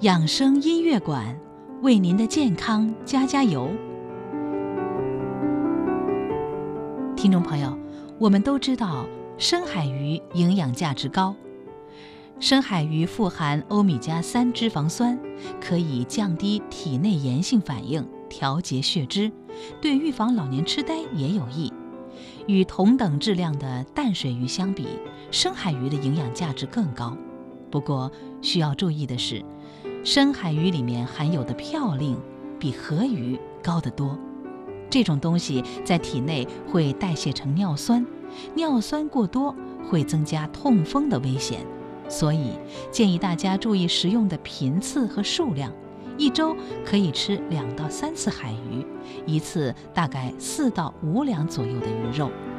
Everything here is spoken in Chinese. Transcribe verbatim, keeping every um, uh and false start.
养生音乐馆为您的健康加加油。听众朋友，我们都知道深海鱼营养价值高，深海鱼富含欧米伽三脂肪酸，可以降低体内炎性反应，调节血脂，对预防老年痴呆也有益。与同等质量的淡水鱼相比，深海鱼的营养价值更高。不过需要注意的是，深海鱼里面含有的嘌呤比河鱼高得多。这种东西在体内会代谢成尿酸，尿酸过多会增加痛风的危险，所以建议大家注意食用的频次和数量。一周可以吃两到三次海鱼，一次大概四到五两左右的鱼肉。